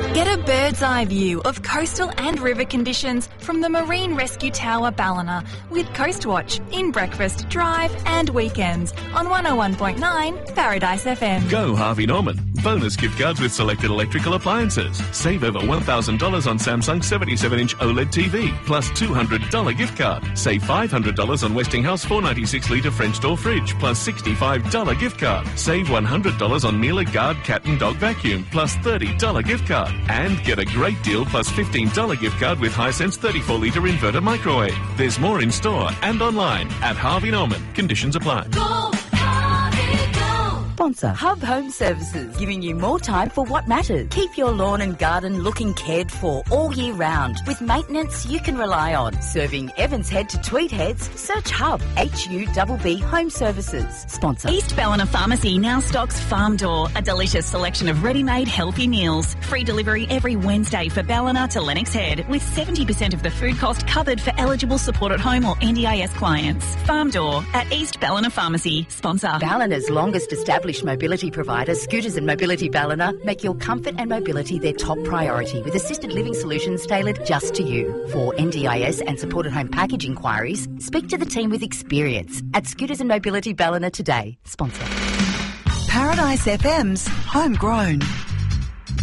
Get a bird's eye view of coastal and river conditions from the Marine Rescue Tower Ballina with Coastwatch in breakfast, drive and weekends on 101.9 Paradise FM. Go Harvey Norman. Bonus gift cards with selected electrical appliances. Save over $1,000 on Samsung 77-inch OLED TV, plus $200 gift card. Save $500 on Westinghouse 496-litre French door fridge, plus $65 gift card. Save $100 on Miele Guard cat and dog vacuum, plus $30 gift card. And get a great deal plus $15 gift card with Hisense 34-litre inverter microwave. There's more in store and online at Harvey Norman. Conditions apply. Go, Harvey, go. Sponsor Hub Home Services, giving you more time for what matters. Keep your lawn and garden looking cared for all year round with maintenance you can rely on. Serving Evans Head to Tweed Heads, search Hub, HUBB Home Services. Sponsor East Ballina Pharmacy now stocks Farm Door, a delicious selection of ready-made healthy meals. Free delivery every Wednesday for Ballina to Lennox Head, with 70% of the food cost covered for eligible support at home or NDIS clients. Farm Door at East Ballina Pharmacy. Sponsor Ballina's longest established mobility provider, Scooters and Mobility Ballina, make your comfort and mobility their top priority with assisted living solutions tailored just to you. For NDIS and supported home package inquiries, speak to the team with experience at Scooters and Mobility Ballina today. Sponsor Paradise FM's Homegrown.